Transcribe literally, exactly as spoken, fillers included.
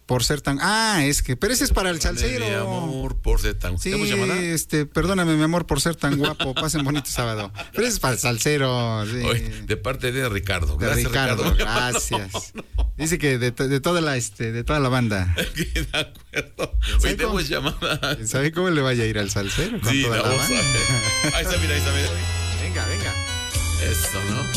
Por ser tan... Ah, es que... Pero ese es para el salsero. Mi amor, por ser tan... Sí, ¿Tenemos llamada? este, perdóname, mi amor, por ser tan guapo. Pasen bonito sábado. Pero ese es para el salsero. Sí. Oye, de parte de Ricardo. De Gracias, Ricardo, Ricardo. gracias. No, no. Dice que de, de toda la este, de toda la banda. De acuerdo. Hoy ¿Sabe cómo? tenemos llamada. ¿Sabe cómo le vaya a ir al salsero? Con Sí, toda la la voz. banda. Ahí está, mira, ahí está, mira. Venga, venga. Eso, ¿no?